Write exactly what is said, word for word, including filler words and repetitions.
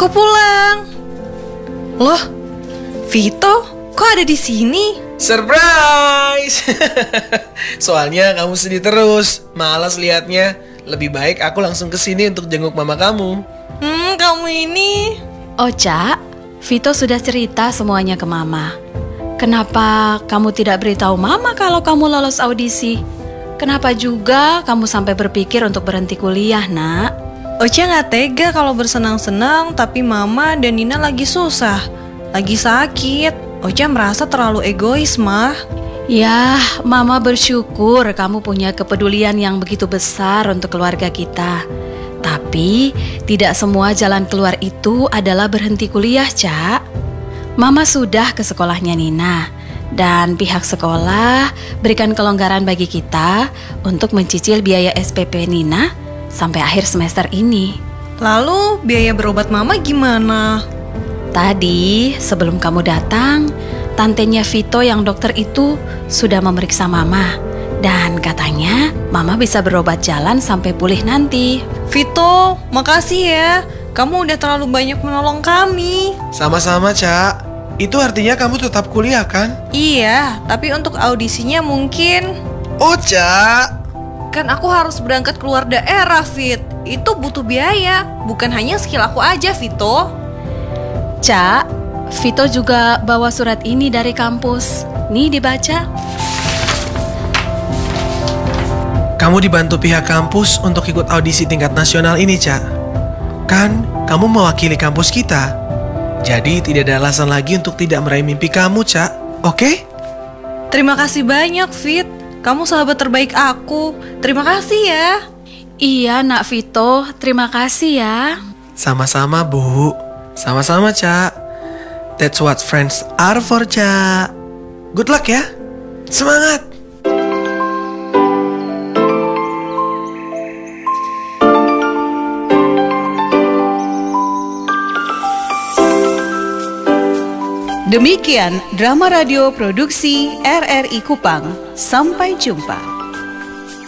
pulang. Loh, Vito, kok ada di sini? Surprise! Soalnya kamu sedih terus, malas liatnya. Lebih baik aku langsung kesini untuk jenguk mama kamu. Hmm, kamu ini... Oh, Cak, Vito sudah cerita semuanya ke Mama. Kenapa kamu tidak beritahu Mama kalau kamu lolos audisi? Kenapa juga kamu sampai berpikir untuk berhenti kuliah, Nak? Ocha gak tega kalau bersenang-senang, tapi Mama dan Nina lagi susah, lagi sakit. Ocha merasa terlalu egois, Mah. Ya, Mama bersyukur kamu punya kepedulian yang begitu besar untuk keluarga kita. Tapi, tidak semua jalan keluar itu adalah berhenti kuliah, Cak. Mama sudah ke sekolahnya Nina, dan pihak sekolah berikan kelonggaran bagi kita untuk mencicil biaya S P P Nina sampai akhir semester ini. Lalu, biaya berobat Mama gimana? Tadi, sebelum kamu datang, tantenya Vito yang dokter itu sudah memeriksa Mama. Dan katanya, Mama bisa berobat jalan sampai pulih nanti. Vito, makasih ya. Kamu udah terlalu banyak menolong kami. Sama-sama, Cak. Itu artinya kamu tetap kuliah, kan? Iya, tapi untuk audisinya mungkin... Oh, Cak. Kan aku harus berangkat keluar daerah, Fit. Itu butuh biaya. Bukan hanya skill aku aja, Vito. Cak, Vito juga bawa surat ini dari kampus. Nih dibaca. Kamu dibantu pihak kampus untuk ikut audisi tingkat nasional ini, Cak. Kan, kamu mewakili kampus kita. Jadi tidak ada alasan lagi untuk tidak meraih mimpi kamu, Cak. Oke? Terima kasih banyak, Fit. Kamu sahabat terbaik aku. Terima kasih ya. Iya, Nak Vito. Terima kasih ya. Sama-sama, Bu. Sama-sama, Cak. That's what friends are for, Cak. Good luck ya. Semangat! Demikian drama radio produksi R R I Kupang. Sampai jumpa.